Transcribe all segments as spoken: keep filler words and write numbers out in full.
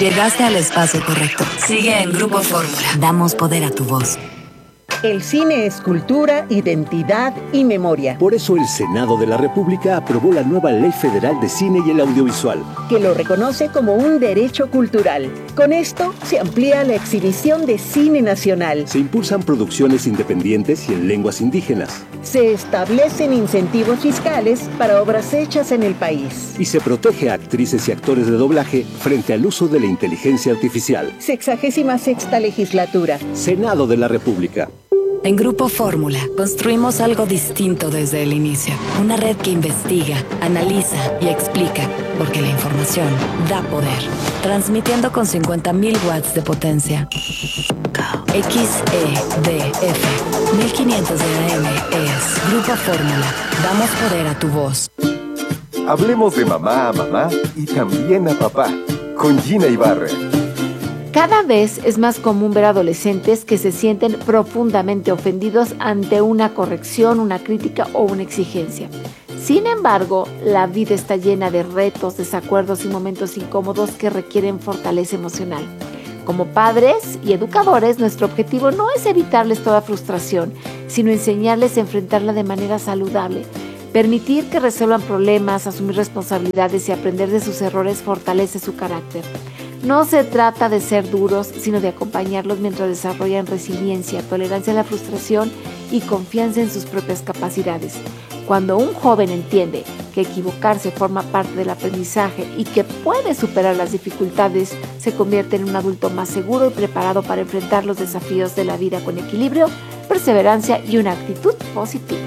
Llegaste al espacio correcto. Sigue en Grupo Fórmula. Damos poder a tu voz. El cine es cultura, identidad y memoria. Por eso el Senado de la República aprobó la nueva Ley Federal de Cine y el Audiovisual, que lo reconoce como un derecho cultural. Con esto se amplía la exhibición de cine nacional. Se impulsan producciones independientes y en lenguas indígenas. Se establecen incentivos fiscales para obras hechas en el país. Y se protege a actrices y actores de doblaje frente al uso de la inteligencia artificial. Sexagésima sexta legislatura. Senado de la República. En Grupo Fórmula, construimos algo distinto desde el inicio. Una red que investiga, analiza y explica, porque la información da poder. Transmitiendo con cincuenta mil watts de potencia. X E D F mil quinientos de A M es Grupo Fórmula. Damos poder a tu voz. Hablemos de mamá a mamá y también a papá, con Gina Ibarra. Cada vez es más común ver adolescentes que se sienten profundamente ofendidos ante una corrección, una crítica o una exigencia. Sin embargo, la vida está llena de retos, desacuerdos y momentos incómodos que requieren fortaleza emocional. Como padres y educadores, nuestro objetivo no es evitarles toda frustración, sino enseñarles a enfrentarla de manera saludable. Permitir que resuelvan problemas, asumir responsabilidades y aprender de sus errores fortalece su carácter. No se trata de ser duros, sino de acompañarlos mientras desarrollan resiliencia, tolerancia a la frustración y confianza en sus propias capacidades. Cuando un joven entiende que equivocarse forma parte del aprendizaje y que puede superar las dificultades, se convierte en un adulto más seguro y preparado para enfrentar los desafíos de la vida con equilibrio, perseverancia y una actitud positiva.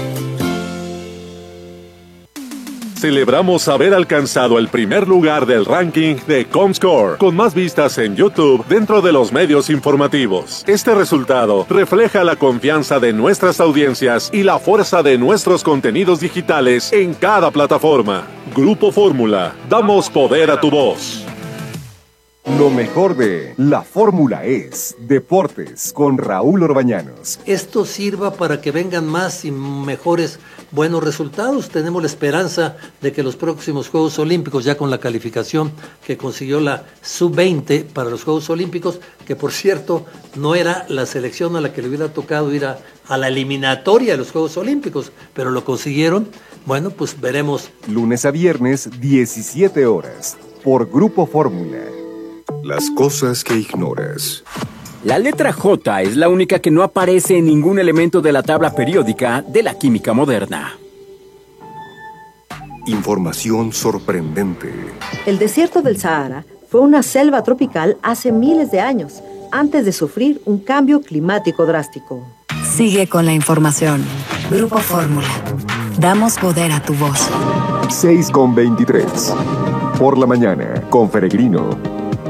Celebramos haber alcanzado el primer lugar del ranking de Comscore, con más vistas en YouTube dentro de los medios informativos. Este resultado refleja la confianza de nuestras audiencias y la fuerza de nuestros contenidos digitales en cada plataforma. Grupo Fórmula, damos poder a tu voz. Lo mejor de La Fórmula es Deportes con Raúl Orbañanos. Esto sirva para que vengan más y mejores buenos resultados. Tenemos la esperanza de que los próximos Juegos Olímpicos, ya con la calificación que consiguió la sub veinte para los Juegos Olímpicos, que por cierto no era la selección a la que le hubiera tocado ir a, a la eliminatoria de los Juegos Olímpicos, pero lo consiguieron. Bueno, pues veremos. Lunes a viernes, diecisiete horas, por Grupo Fórmula. Las cosas que ignoras. La letra J es la única que no aparece en ningún elemento de la tabla periódica de la química moderna. Información sorprendente. El desierto del Sahara fue una selva tropical hace miles de años, antes de sufrir un cambio climático drástico. Sigue con la información. Grupo Fórmula. Damos poder a tu voz. seis con veintitrés. Por la mañana, con Peregrino.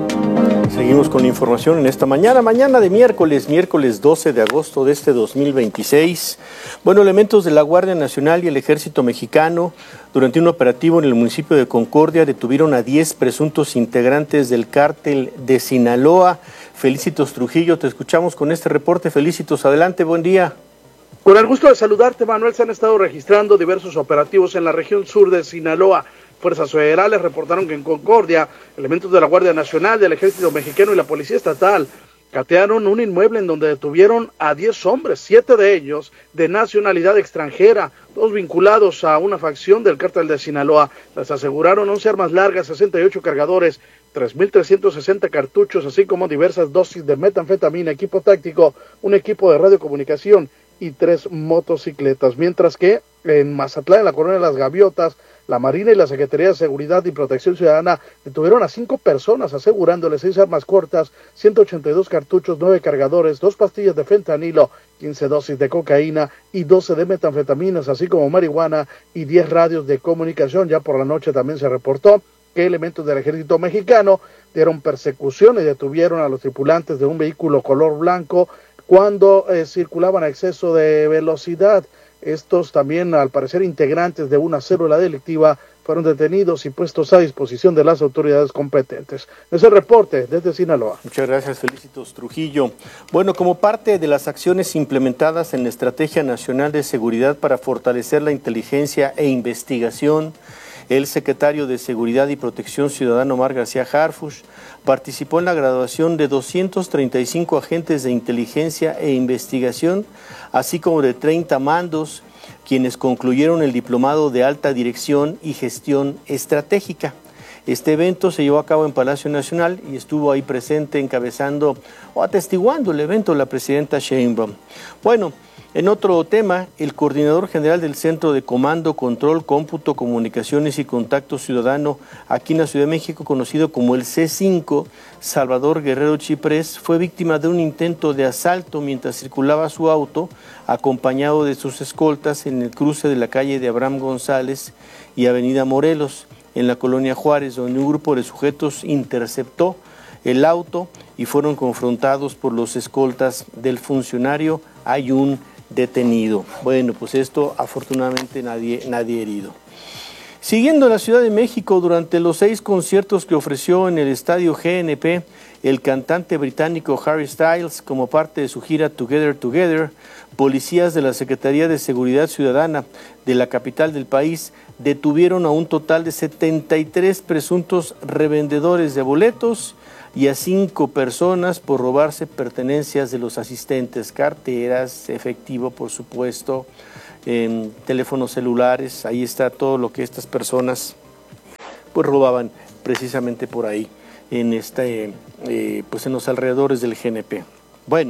Seguimos con la información en esta mañana, mañana de miércoles, miércoles doce de agosto de este dos mil veintiséis. Bueno, elementos de la Guardia Nacional y el Ejército Mexicano, durante un operativo en el municipio de Concordia, detuvieron a diez presuntos integrantes del cártel de Sinaloa. Felicitos Trujillo, te escuchamos con este reporte. Felicitos, adelante, buen día. Con el gusto de saludarte, Manuel. Se han estado registrando diversos operativos en la región sur de Sinaloa. Fuerzas federales reportaron que en Concordia, elementos de la Guardia Nacional, del Ejército Mexicano y la Policía Estatal catearon un inmueble en donde detuvieron a diez hombres, siete de ellos de nacionalidad extranjera, todos vinculados a una facción del cártel de Sinaloa. Les aseguraron once armas largas, sesenta y ocho cargadores, tres mil trescientos sesenta cartuchos, así como diversas dosis de metanfetamina, equipo táctico, un equipo de radiocomunicación y tres motocicletas. Mientras que en Mazatlán, en la colonia de Las Gaviotas, la Marina y la Secretaría de Seguridad y Protección Ciudadana detuvieron a cinco personas, asegurándoles seis armas cortas, ciento ochenta y dos cartuchos, nueve cargadores, dos pastillas de fentanilo, quince dosis de cocaína y doce de metanfetaminas, así como marihuana y diez radios de comunicación. Ya por la noche también se reportó que elementos del Ejército Mexicano dieron persecución y detuvieron a los tripulantes de un vehículo color blanco cuando eh, circulaban a exceso de velocidad. Estos también, al parecer integrantes de una célula delictiva, fueron detenidos y puestos a disposición de las autoridades competentes. Es el reporte desde Sinaloa. Muchas gracias, Felicitos Trujillo. Bueno, como parte de las acciones implementadas en la Estrategia Nacional de Seguridad para fortalecer la inteligencia e investigación, El secretario de Seguridad y Protección Ciudadana, Omar García Harfuch, participó en la graduación de doscientos treinta y cinco agentes de inteligencia e investigación, así como de treinta mandos, quienes concluyeron el diplomado de alta dirección y gestión estratégica. Este evento se llevó a cabo en Palacio Nacional y estuvo ahí presente encabezando o atestiguando el evento la presidenta Sheinbaum. Bueno, en otro tema, el coordinador general del Centro de Comando, Control, Cómputo, Comunicaciones y Contacto Ciudadano aquí en la Ciudad de México, conocido como el C cinco, Salvador Guerrero Chiprés, fue víctima de un intento de asalto mientras circulaba su auto, acompañado de sus escoltas en el cruce de la calle de Abraham González y Avenida Morelos, en la colonia Juárez, donde un grupo de sujetos interceptó el auto y fueron confrontados por los escoltas del funcionario. Hay un detenido. Bueno, pues esto afortunadamente nadie, nadie herido. Siguiendo la Ciudad de México, durante los seis conciertos que ofreció en el estadio G N P, el cantante británico Harry Styles, como parte de su gira Together Together, policías de la Secretaría de Seguridad Ciudadana de la capital del país detuvieron a un total de setenta y tres presuntos revendedores de boletos y a cinco personas por robarse pertenencias de los asistentes, carteras, efectivo por supuesto, eh, teléfonos celulares. Ahí está todo lo que estas personas pues robaban precisamente por ahí, en este, eh, pues en los alrededores del G N P. Bueno,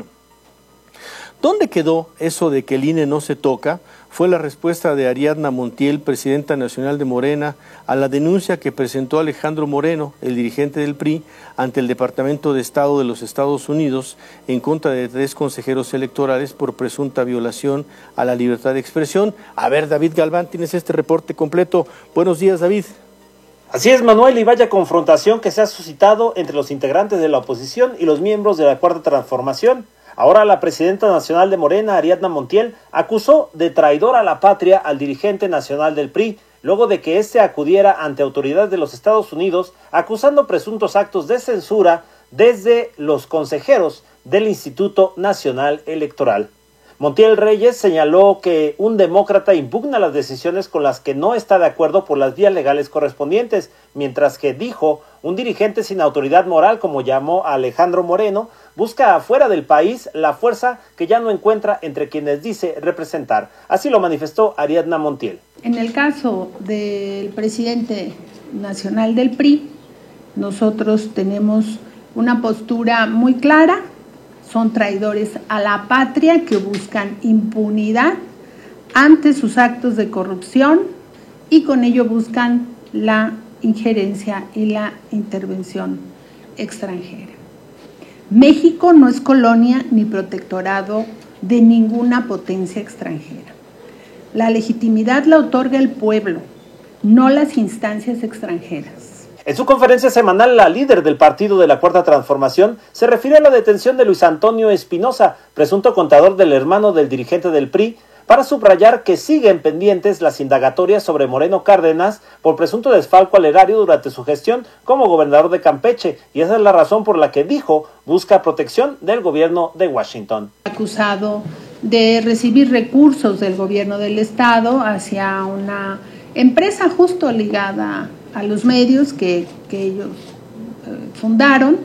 ¿dónde quedó eso de que el I N E no se toca? Fue la respuesta de Ariadna Montiel, presidenta nacional de Morena, a la denuncia que presentó Alejandro Moreno, el dirigente del P R I, ante el Departamento de Estado de los Estados Unidos en contra de tres consejeros electorales por presunta violación a la libertad de expresión. A ver, David Galván, tienes este reporte completo. Buenos días, David. Así es, Manuel, y vaya confrontación que se ha suscitado entre los integrantes de la oposición y los miembros de la Cuarta Transformación. Ahora la presidenta nacional de Morena, Ariadna Montiel, acusó de traidor a la patria al dirigente nacional del P R I, luego de que éste acudiera ante autoridades de los Estados Unidos acusando presuntos actos de censura desde los consejeros del Instituto Nacional Electoral. Montiel Reyes señaló que un demócrata impugna las decisiones con las que no está de acuerdo por las vías legales correspondientes, mientras que, dijo, un dirigente sin autoridad moral, como llamó a Alejandro Moreno, busca afuera del país la fuerza que ya no encuentra entre quienes dice representar. Así lo manifestó Ariadna Montiel. En el caso del presidente nacional del P R I, nosotros tenemos una postura muy clara. Son traidores a la patria que buscan impunidad ante sus actos de corrupción y con ello buscan la injerencia y la intervención extranjera. México no es colonia ni protectorado de ninguna potencia extranjera. La legitimidad la otorga el pueblo, no las instancias extranjeras. En su conferencia semanal, la líder del Partido de la Cuarta Transformación se refiere a la detención de Luis Antonio Espinosa, presunto contador del hermano del dirigente del P R I, para subrayar que siguen pendientes las indagatorias sobre Moreno Cárdenas por presunto desfalco al erario durante su gestión como gobernador de Campeche, y esa es la razón por la que, dijo, busca protección del gobierno de Washington. Acusado de recibir recursos del gobierno del estado hacia una empresa justo ligada a los medios que, que ellos eh, fundaron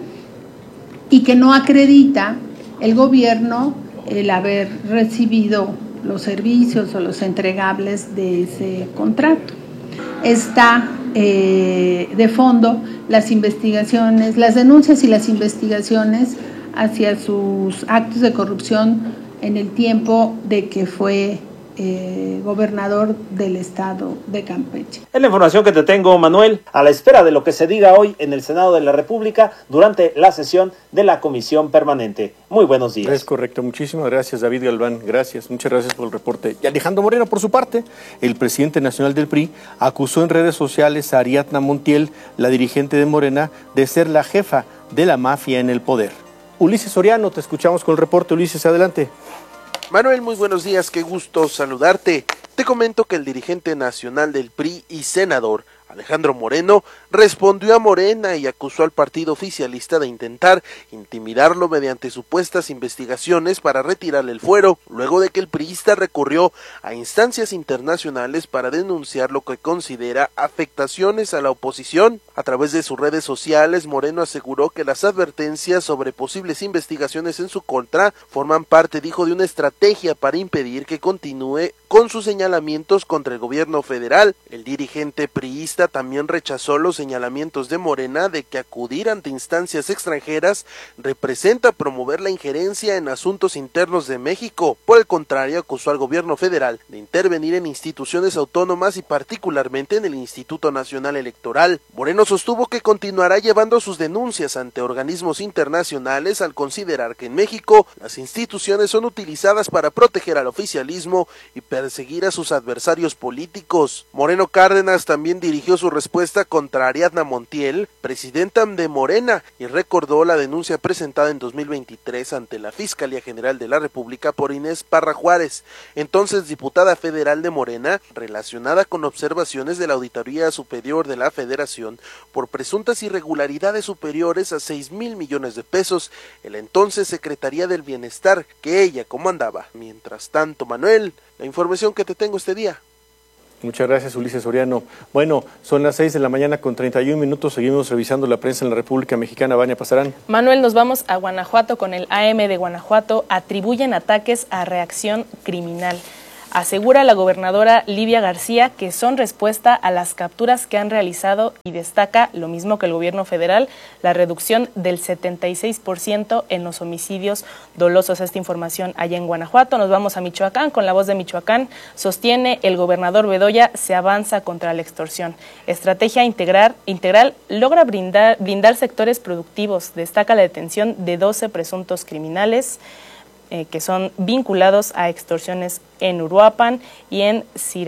y que no acredita el gobierno el haber recibido los servicios o los entregables de ese contrato. Está eh, de fondo las investigaciones, las denuncias y las investigaciones hacia sus actos de corrupción en el tiempo de que fue Eh, gobernador del estado de Campeche. Es la información que te tengo, Manuel, a la espera de lo que se diga hoy en el Senado de la República durante la sesión de la Comisión Permanente. Muy buenos días. Es correcto, muchísimas gracias, David Galván, gracias, muchas gracias por el reporte. Y Alejandro Moreno, por su parte, el presidente nacional del P R I, acusó en redes sociales a Ariadna Montiel, la dirigente de Morena, de ser la jefa de la mafia en el poder. Ulises Soriano, te escuchamos con el reporte. Ulises, adelante. Manuel, muy buenos días, qué gusto saludarte. Te comento que el dirigente nacional del P R I y senador Alejandro Moreno respondió a Morena y acusó al partido oficialista de intentar intimidarlo mediante supuestas investigaciones para retirarle el fuero, luego de que el priista recurrió a instancias internacionales para denunciar lo que considera afectaciones a la oposición. A través de sus redes sociales, Moreno aseguró que las advertencias sobre posibles investigaciones en su contra forman parte, dijo, de una estrategia para impedir que continúe con sus señalamientos contra el gobierno federal. El dirigente priista también rechazó los señalamientos de Morena de que acudir ante instancias extranjeras representa promover la injerencia en asuntos internos de México. Por el contrario, acusó al gobierno federal de intervenir en instituciones autónomas y particularmente en el Instituto Nacional Electoral. Moreno sostuvo que continuará llevando sus denuncias ante organismos internacionales al considerar que en México las instituciones son utilizadas para proteger al oficialismo y perseguir a sus adversarios políticos. Moreno Cárdenas también dirigió su respuesta contra Ariadna Montiel, presidenta de Morena, y recordó la denuncia presentada en dos mil veintitrés ante la Fiscalía General de la República por Inés Parra Juárez, entonces diputada federal de Morena, relacionada con observaciones de la Auditoría Superior de la Federación por presuntas irregularidades superiores a seis mil millones de pesos, el entonces Secretaría del Bienestar que ella comandaba. Mientras tanto, Manuel, la información que te tengo este día. Muchas gracias, Ulises Soriano. Bueno, son las seis de la mañana con treinta y un minutos, seguimos revisando la prensa en la República Mexicana. Vania Pasarán. Manuel, nos vamos a Guanajuato con el A M de Guanajuato. Atribuyen ataques a reacción criminal. Asegura la gobernadora Livia García que son respuesta a las capturas que han realizado y destaca, lo mismo que el gobierno federal, la reducción del setenta y seis por ciento en los homicidios dolosos. Esta información allá en Guanajuato. Nos vamos a Michoacán con La Voz de Michoacán. Sostiene el gobernador Bedoya se avanza contra la extorsión. Estrategia integral, integral logra brindar, brindar sectores productivos. Destaca la detención de doce presuntos criminales Eh, que son vinculados a extorsiones en Uruapan y en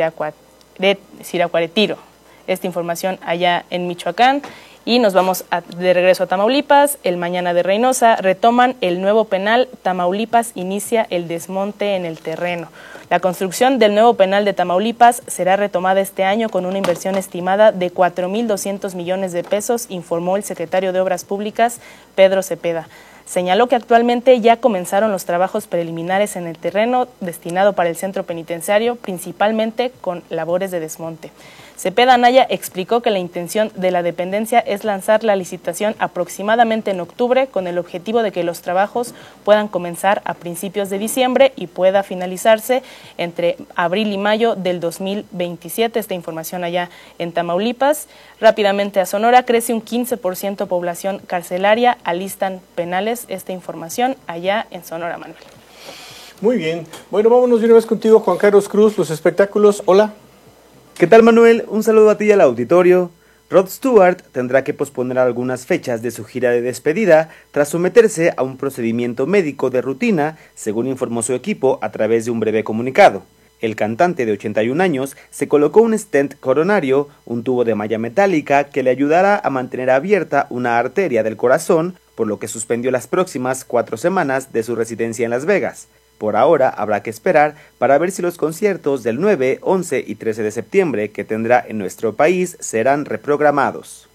Siracuaretiro. Esta información allá en Michoacán. Y nos vamos a, de regreso a Tamaulipas. El Mañana de Reynosa retoman el nuevo penal. Tamaulipas inicia el desmonte en el terreno. La construcción del nuevo penal de Tamaulipas será retomada este año con una inversión estimada de cuatro mil doscientos millones de pesos, informó el secretario de Obras Públicas, Pedro Cepeda. Señaló que actualmente ya comenzaron los trabajos preliminares en el terreno destinado para el centro penitenciario, principalmente con labores de desmonte. Cepeda Anaya explicó que la intención de la dependencia es lanzar la licitación aproximadamente en octubre con el objetivo de que los trabajos puedan comenzar a principios de diciembre y pueda finalizarse entre abril y mayo del dos mil veintisiete. Esta información allá en Tamaulipas. Rápidamente a Sonora, crece un quince por ciento población carcelaria, alistan penales. Esta información allá en Sonora, Manuel. Muy bien. Bueno, vámonos de una vez contigo, Juan Carlos Cruz, los espectáculos. Hola. ¿Qué tal, Manuel? Un saludo a ti y al auditorio. Rod Stewart tendrá que posponer algunas fechas de su gira de despedida tras someterse a un procedimiento médico de rutina, según informó su equipo a través de un breve comunicado. El cantante de ochenta y un años se colocó un stent coronario, un tubo de malla metálica que le ayudará a mantener abierta una arteria del corazón, por lo que suspendió las próximas cuatro semanas de su residencia en Las Vegas. Por ahora habrá que esperar para ver si los conciertos del nueve, once y trece de septiembre que tendrá en nuestro país serán reprogramados.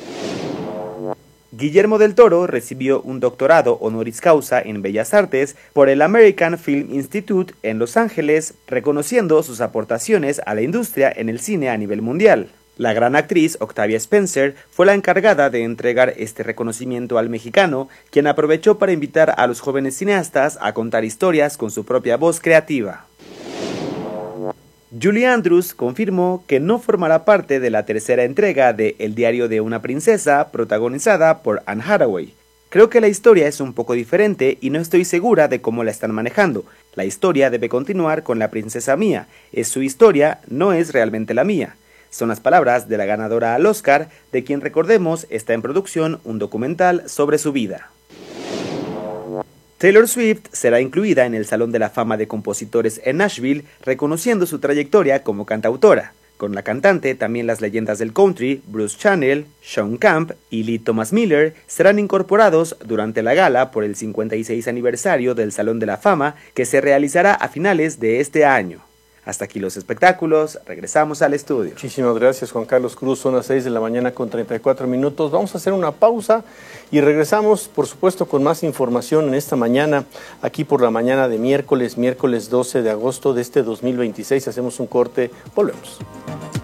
Guillermo del Toro recibió un doctorado honoris causa en Bellas Artes por el American Film Institute en Los Ángeles, reconociendo sus aportaciones a la industria en el cine a nivel mundial. La gran actriz Octavia Spencer fue la encargada de entregar este reconocimiento al mexicano, quien aprovechó para invitar a los jóvenes cineastas a contar historias con su propia voz creativa. Julie Andrews confirmó que no formará parte de la tercera entrega de El diario de una princesa, protagonizada por Anne Hathaway. Creo que la historia es un poco diferente y no estoy segura de cómo la están manejando. La historia debe continuar con la princesa Mia. Es su historia, no es realmente la mía. Son las palabras de la ganadora al Oscar, de quien, recordemos, está en producción un documental sobre su vida. Taylor Swift será incluida en el Salón de la Fama de Compositores en Nashville, reconociendo su trayectoria como cantautora. Con la cantante, también las leyendas del country, Bruce Channel, Sean Camp y Lee Thomas Miller, serán incorporados durante la gala por el cincuenta y seis aniversario del Salón de la Fama, que se realizará a finales de este año. Hasta aquí los espectáculos, regresamos al estudio. Muchísimas gracias, Juan Carlos Cruz. Son las seis de la mañana con treinta y cuatro minutos. Vamos a hacer una pausa y regresamos, por supuesto, con más información en esta mañana, aquí por la mañana de miércoles, miércoles doce de agosto de este dos mil veintiséis. Hacemos un corte, volvemos.